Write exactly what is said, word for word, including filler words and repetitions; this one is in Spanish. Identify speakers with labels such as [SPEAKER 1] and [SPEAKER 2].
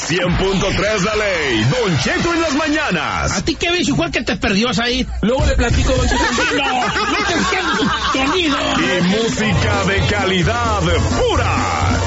[SPEAKER 1] cien punto tres La Ley, Don Cheto en las mañanas.
[SPEAKER 2] ¿A ti qué ves, igual que te perdió ahí?
[SPEAKER 3] Luego le platico, Don Cheto.
[SPEAKER 2] No, no te entiendo tu sonido.
[SPEAKER 1] Y música de calidad pura.